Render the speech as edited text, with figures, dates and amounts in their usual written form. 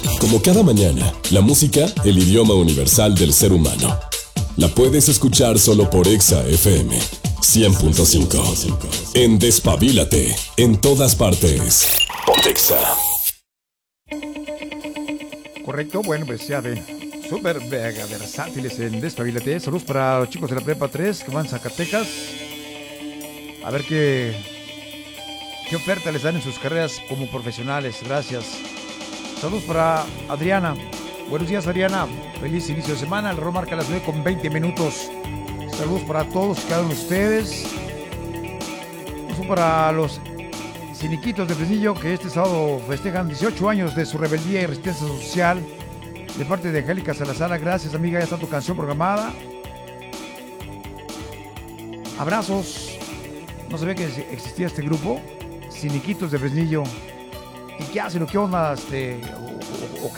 Como cada mañana, la música, el idioma universal del ser humano. La puedes escuchar solo por Exa FM 100.5. En Despabilate, en todas partes. Pontexa. Correcto, bueno, pues ya ven. Súper mega versátiles en Despabilate. Saludos para los chicos de la Prepa 3 que van a Zacatecas. A ver qué oferta les dan en sus carreras como profesionales. Gracias. Saludos para Adriana. Buenos días, Adriana. Feliz inicio de semana. El reloj marca las 9:20. Saludos para todos, cada uno de ustedes. Saludos para los ciniquitos de Fresnillo que este sábado festejan 18 años de su rebeldía y resistencia social. De parte de Angélica Salazar. Gracias, amiga. Ya está tu canción programada. Abrazos. No sabía que existía este grupo. Ciniquitos de Fresnillo. ¿Y qué hacen? ¿O qué onda?